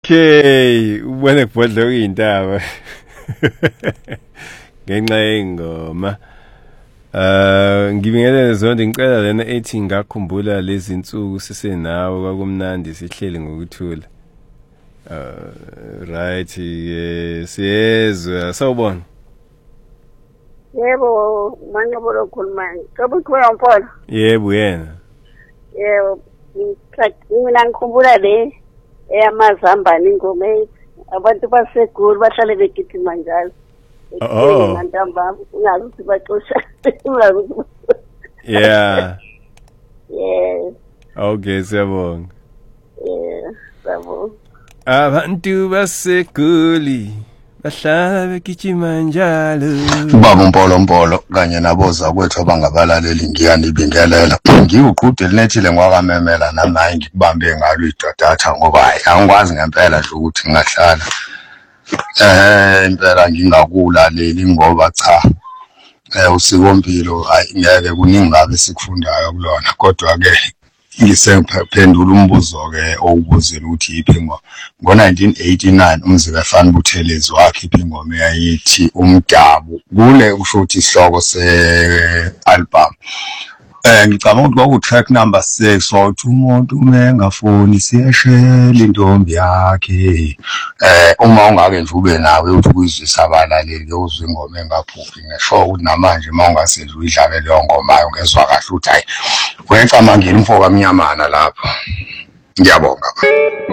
Okay, ubone kubhodla kuyintaba. Ngenxa yengoma. Ngibingelele zonke ngicela lena ethi ngakhumbula lezi insuku sisenawe kwakumnandi sihleli ngokuthula. Right, siyezwa sawubona. Yebo, mangibona ukukhuluma. Kabukhona mfana. Yebo yena. Yebo, mina ngikhumbula le eyamazambane ingoma abantu baseGoli bahlale begijima njalo. Oh. Mantamba ungazi ukuthi baxosha. Yeah. Yes. Okay, siyabonga. Yeah, sabo. Abantu baseGoli bahlala begijima njalo. Ubaba Mpolo kanye naboza kwethu abangabalaleli ngiyanibingelela. Ngiwuqhude linethile ngwakamemela nami ngikubambe ngalo idatha ngoba hayi angikwazi ngempela nje ukuthi ngingahlala impela ngingakulalela ngoba cha usikompilo ngeke kuningi ngabe sikufundayo kulona kodwa ke ngisemphendula umbuzo ke owubuzela ukuthi yiphi ingoma ngo1989 umzika Fani Buthelezi wakhipha ingoma eyayithi Umdabu kule usho ukuthi isihloko sealbum ngicabanga ukuthi kwaku track number 6 wathi umuntu mengafoni siyeshela intombi yakhe uma ungake nje ube nawe uthi kuyizwisa abalaleli uzwe ingoma engaphuphi ngisho ukuthi namanje uma ungasenze uyidlale leyo ngoma ayo ngezwe kahle ukuthi hayi wecama ngini mfoka mnyamana lapha ngiyabonga.